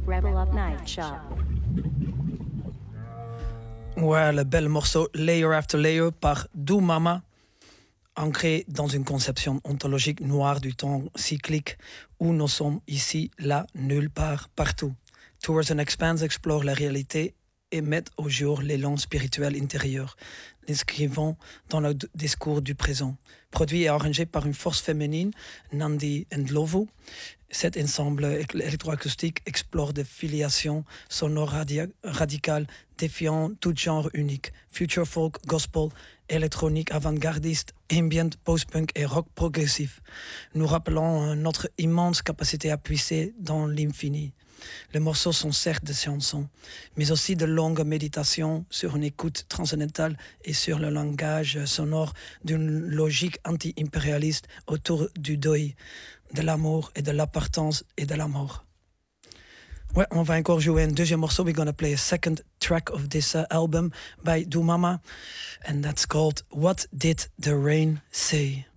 Rebel Up Night Shop. Ouais, le bel morceau Layer After Layer par Do Mama, ancré dans une conception ontologique noire du temps cyclique où nous sommes ici, là, nulle part, partout. Towards an Expanse explore la réalité et met au jour l'élan spirituel intérieur, l'inscrivant dans le discours du présent. Produit et arrangé par une force féminine, Nandi Ndlovu, cet ensemble électroacoustique explore des filiations sonores radicales défiant tout genre unique. Future folk, gospel, électronique avant-gardiste, ambient, post-punk et rock progressif. Nous rappelons notre immense capacité à puiser dans l'infini. Les morceaux sont certes des chansons, mais aussi de longues méditations sur une écoute transcendantale et sur le langage sonore d'une logique anti-impérialiste autour du deuil, de l'amour et de l'appartenance et de la mort. Ouais, on va encore jouer un deuxième morceau. We're gonna play a second track of this album by Do Mama, and that's called What Did the Rain Say?